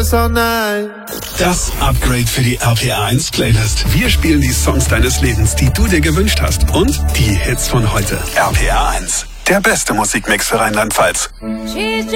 this all night. Das Upgrade für die RPR 1 Playlist. Wir spielen die Songs deines Lebens, die du dir gewünscht hast. Und die Hits von heute. RPR 1. Der beste Musikmix für Rheinland-Pfalz.